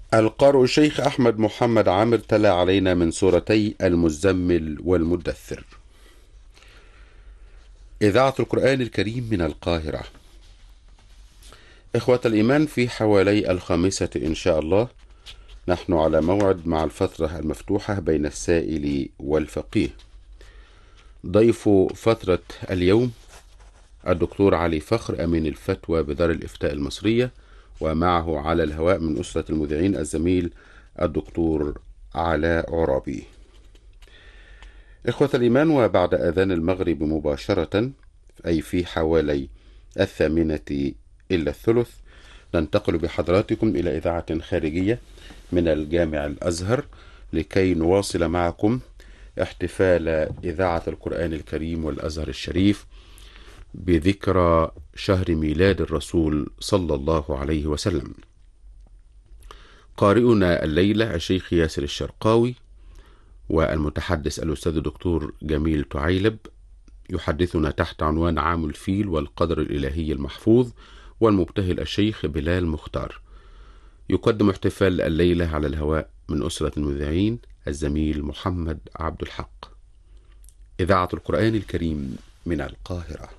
القارئ الشيخ أحمد محمد عامر تلا علينا من سورتي المزمل والمدثر. إذاعة القرآن الكريم من القاهرة. إخوة الإيمان، في حوالي 5 إن شاء الله نحن على موعد مع الفترة المفتوحة بين السائل والفقيه. ضيف فترة اليوم الدكتور علي فخر، أمين الفتوى بدار الإفتاء المصرية، ومعه على الهواء من أسرة المذيعين الزميل الدكتور علاء عرابي. إخوة الإيمان، وبعد أذان المغرب مباشرة، أي في حوالي 8:50 ننتقل بحضراتكم إلى إذاعة خارجية من الجامع الأزهر لكي نواصل معكم احتفال إذاعة القرآن الكريم والأزهر الشريف بذكرى شهر ميلاد الرسول صلى الله عليه وسلم. قارئنا الليلة الشيخ ياسر الشرقاوي، والمتحدث الأستاذ الدكتور جميل تعيلب، يحدثنا تحت عنوان عام الفيل والقدر الإلهي المحفوظ، والمبتهل الشيخ بلال مختار. يقدم احتفال الليلة على الهواء من أسرة المذيعين الزميل محمد عبد الحق. إذاعة القرآن الكريم من القاهرة.